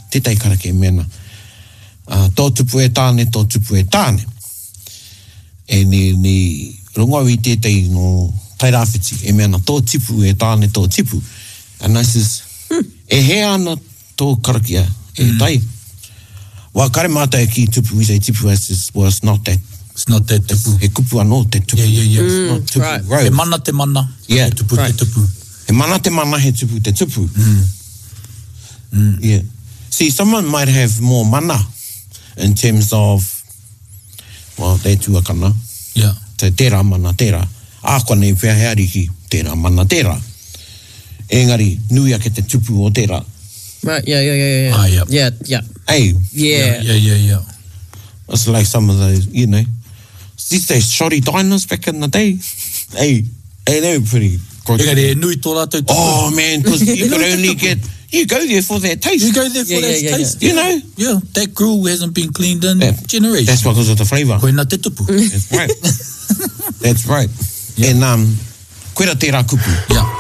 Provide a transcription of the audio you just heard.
te tai karake mena. Tō tupu e tāne, tō tupu e tāne. E ni rongowi tētai no tai rāwhiti, e mena tō tipu e tāne, tō tipu. And I says, e he ana tō karakia, e tai. Wa kare mātai ki tupu, we say tipu, I says, well, it's not that. It's not that tupu. He kupu anō te tupu. Yeah. It's not tupu right. road. He mana te mana, Yeah. he tupu te tupu. He mana te mana, he tupu te tupu. Yeah. See, someone might have more mana in terms of, well, te tuakana. Yeah. Te tērā mana tērā. Ākua nei whea he ariki, tērā mana tērā. Engari, nui ake te tupu o tērā. Right, yeah. Ah, yeah. Yeah. Hey, Yeah. it's like some of those, you know, these days shoddy diners back in the day. Hey, they were pretty good. Engari, e nui tō rātou tupu. Oh, man, because you could only get, you go there for that taste. You go there for that taste. You know? Yeah, that grill hasn't been cleaned in generations. That's because of the flavour. Koina te tupu. That's right. That's right. Yeah. And, koera tērā kupu. Yeah.